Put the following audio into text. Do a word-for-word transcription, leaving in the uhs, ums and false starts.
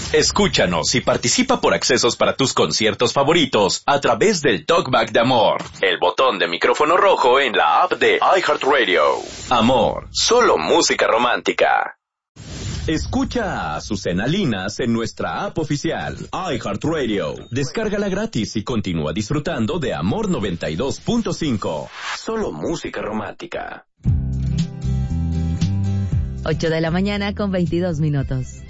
Escúchanos y participa por accesos para tus conciertos favoritos a través del Talkback de Amor, el botón de micrófono rojo en la app de iHeartRadio. Amor, solo música romántica. Escucha a Azucena Linas en nuestra app oficial, iHeartRadio. Descárgala gratis y continúa disfrutando de Amor noventa y dos punto cinco. Solo música romántica. ocho de la mañana con veintidós minutos.